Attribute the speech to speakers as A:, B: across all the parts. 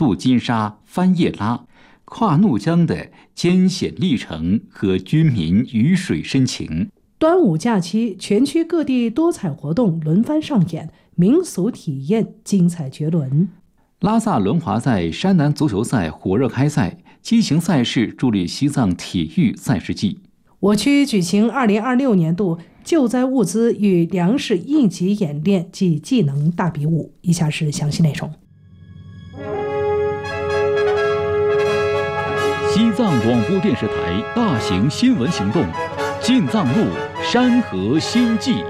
A: 渡金沙、翻叶拉，跨怒江的艰险历程和军民鱼水深情。
B: 端午假期，全区各地多彩活动轮番上演，民俗体验精彩绝伦。
A: 拉萨轮滑赛山南足球赛火热开赛，激情赛事助力西藏体育赛事季。
B: 我区举行2026年度救灾物资与粮食应急演练及技能大比武。以下是详细内容。
C: 西藏广播电视台大型新闻行动，进藏路山河新纪。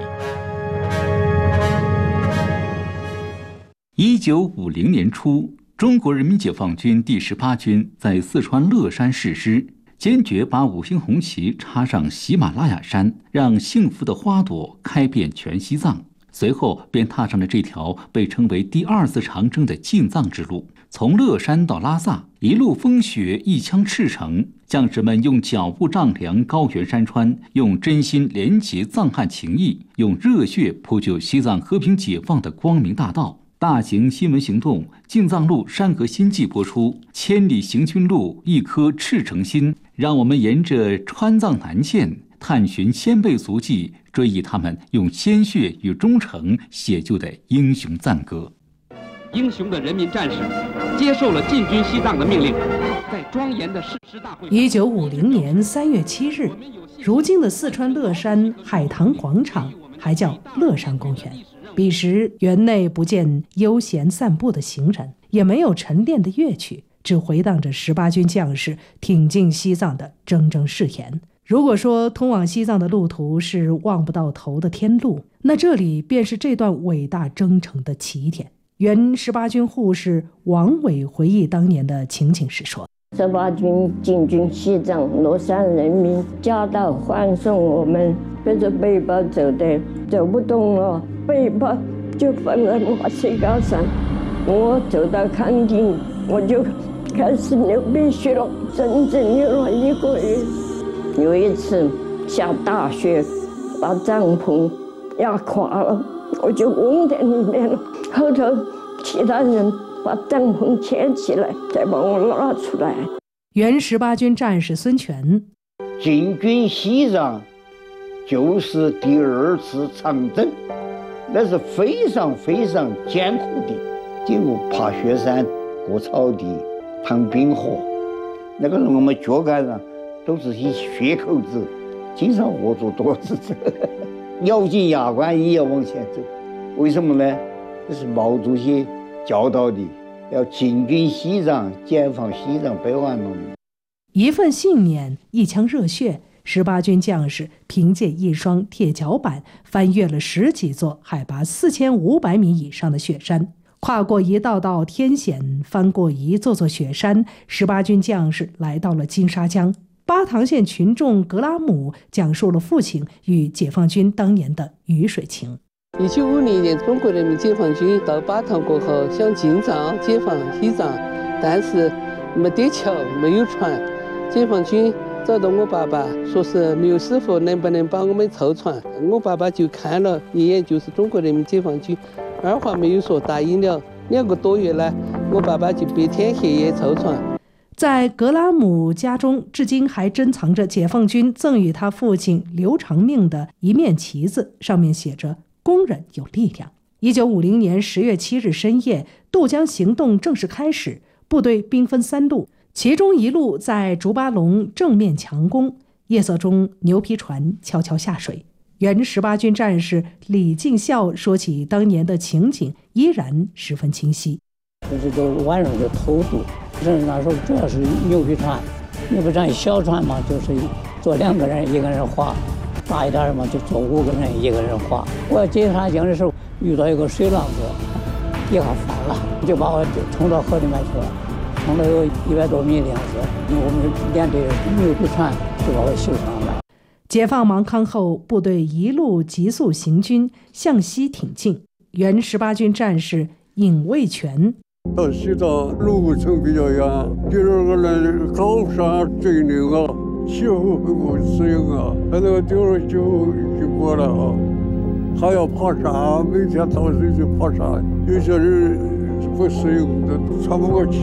A: 1950年初，中国人民解放军第18军在四川乐山誓师，坚决把5星红旗插上喜马拉雅山，让幸福的花朵开遍全西藏。随后便踏上了这条被称为第2次长征的进藏之路，从乐山到拉萨，一路风雪，一腔赤诚，将士们用脚步丈量高原山川，用真心连结藏汉情谊，用热血铺就西藏和平解放的光明大道。大型新闻行动进藏路山河新纪播出，千里行军路，一颗赤诚心，让我们沿着川藏南线探寻先辈足迹，追忆他们用鲜血与忠诚写就的英雄赞歌。
D: 英雄的人民战士接受了进军西藏的命令，在庄严的誓师大会。
B: 1950年3月7日，如今的四川乐山海棠广场还叫乐山公园。彼时园内不见悠闲散步的行人，也没有晨练的乐曲，只回荡着18军将士挺进西藏的铮铮誓言。如果说通往西藏的路途是望不到头的天路，那这里便是这段伟大征程的起点。原18军护士王伟回忆当年的情景时说
E: ：18军进军西藏，乐山人民夹道欢送我们，背着背包走的走不动了，背包就放在马赛高山。我走到康定，我就开始流鼻血了，整整流了1个月。有一次下大雪，把帐篷压垮了，我就嗡在里面了。后头其他人把帐篷牵起来，再把我拉出来。
B: 原18军战士孙权：
F: 进军西藏就是第2次长征，那是非常非常艰苦的，经过爬雪山、过草地、趟冰河，那个我们脚杆上都是些血口子，经常活着多子走，咬紧牙关也要往前走。为什么呢？这是毛主席教导的，要进军西藏，解放西藏百万农民。
B: 一份信念，一腔热血，18军将士凭借一双铁脚板，翻越了10几座海拔4500米以上的雪山，跨过一道道天险，翻过一座座雪山，18军将士来到了金沙江。巴塘县群众格拉姆讲述了父亲与解放军当年的鱼水情。
G: 1950年，中国人民解放军到巴塘过后，想进藏解放西藏，但是没得桥，没有船。解放军找到我爸爸，说是刘师傅能不能帮我们凑船？我爸爸就看了一眼，就是中国人民解放军，二话没有说，答应了。2个多月呢，我爸爸就白天黑夜凑船。
B: 在格拉姆家中，至今还珍藏着解放军赠予他父亲刘长命的一面旗子，上面写着工人有力量。1950年10月7日深夜，渡江行动正式开始，部队兵分3路，其中一路在竹巴龙正面强攻，夜色中牛皮船悄悄下水。原18军战士李敬孝说起当年的情景，依然十分清晰。
H: 这就晚上就偷渡，那时候主要是牛皮船，牛皮船小船嘛，就是坐2个人，1个人划。大一点嘛，就坐5个人，1个人划。我要进沙江的时候，遇到一个水浪子，一下翻了，就把我冲到河里面去了，冲了有100多米的样子。我们连队牛皮船就把我救上来。
B: 解放芒康后，部队一路急速行军，向西挺进。原18军战士尹卫全：
I: 到西藏路程比较远，第2个呢，高山峻岭啊。气候很不适应啊，那个地方就没了啊，还要爬山，每天早晨就爬山，有些人不适应的，喘不过气。